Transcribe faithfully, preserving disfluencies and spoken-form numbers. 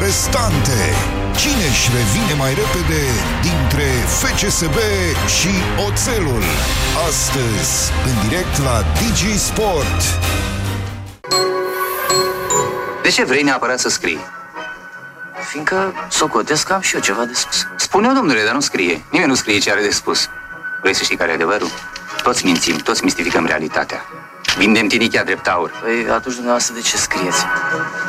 restante. Cine își revine mai repede dintre F C S B și Oțelul? Astăzi, în direct la Digi Sport. De ce vrei neapărat să scrii? Fiindcă socotesc că am și eu ceva de spus. Spune-o, domnule, dar nu scrie. Nimeni nu scrie ce are de spus. Vrei să știi care e adevărul? Toți mințim, toți mistificăm realitatea. Vindem tinichea drept aur. Păi atunci dumneavoastră de ce scrieți?